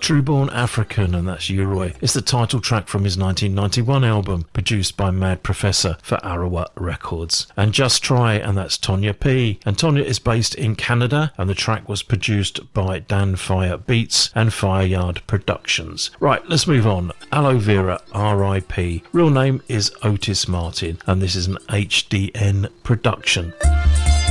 Trueborn African, and that's Uroi. It's the title track from his 1991 album, produced by Mad Professor for Arawa Records. And Just Try, and that's Tonya P. And Tonya is based in Canada, and the track was produced by Dan Fire Beats and Fireyard Productions. Right, let's move on. Aloe Vera, R.I.P. Real name is Otis Martin, and this is an HDN production.